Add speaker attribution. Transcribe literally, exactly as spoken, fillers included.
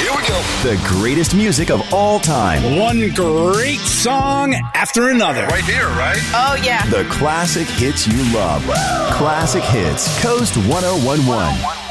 Speaker 1: Here we go.
Speaker 2: The greatest music of all time.
Speaker 3: One great song after another.
Speaker 1: Right here, right?
Speaker 4: Oh, yeah.
Speaker 2: The classic hits you love. Classic Hits, Coast one oh one one.